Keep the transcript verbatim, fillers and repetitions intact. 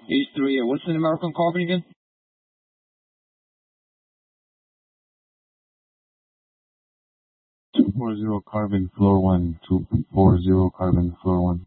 H three, what's the numerical carbon again? two forty carbon, floor one. two forty carbon, floor one.